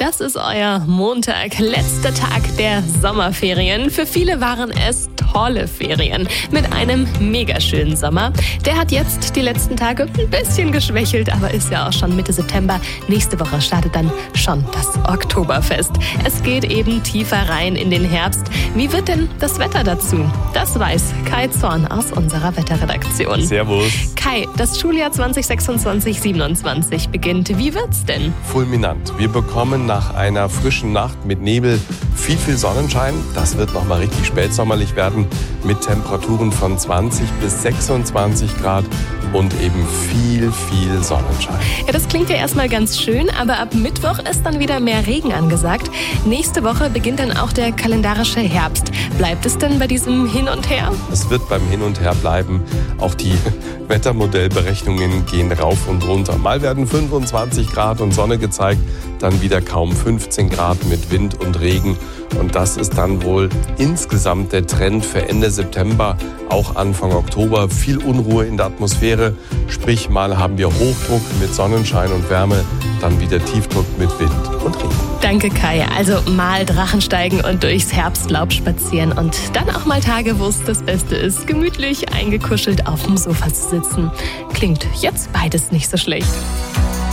Das ist euer Montag, letzter Tag der Sommerferien. Für viele waren es tolle Ferien mit einem mega schönen Sommer. Der hat jetzt die letzten Tage ein bisschen geschwächelt, aber ist ja auch schon Mitte September. Nächste Woche startet dann schon das Oktoberfest. Es geht eben tiefer rein in den Herbst. Wie wird denn das Wetter dazu? Das weiß Kai Zorn aus unserer Wetterredaktion. Servus. Kai, das Schuljahr 2026/27 beginnt. Wie wird's denn? Fulminant. Wir bekommen nach einer frischen Nacht mit Nebel viel Sonnenschein. Das wird nochmal richtig spätsommerlich werden mit Temperaturen von 20 bis 26 Grad und eben viel Sonnenschein. Ja, das klingt ja erstmal ganz schön, aber ab Mittwoch ist dann wieder mehr Regen angesagt. Nächste Woche beginnt dann auch der kalendarische Herbst. Bleibt es denn bei diesem Hin und Her? Es wird beim Hin und Her bleiben. Auch die Wettermodellberechnungen gehen rauf und runter. Mal werden 25 Grad und Sonne gezeigt, dann wieder kaum 15 Grad mit Wind und Regen. Und das ist dann wohl insgesamt der Trend für Ende September, auch Anfang Oktober. Viel Unruhe in der Atmosphäre, sprich mal haben wir Hochdruck mit Sonnenschein und Wärme, dann wieder Tiefdruck mit Wind und Regen. Danke Kai, also mal Drachen steigen und durchs Herbstlaub spazieren und dann auch mal Tage, wo es das Beste ist, gemütlich eingekuschelt auf dem Sofa zu sitzen. Klingt jetzt beides nicht so schlecht.